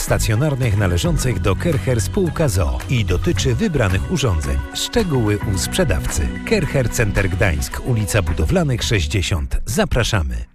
stacjonarnych należących do Kercher spółka ZOO i dotyczy wybranych urządzeń. Szczegóły u sprzedawcy. Kercher Center Gdańsk, ulica Budowlanych 60. Zapraszamy.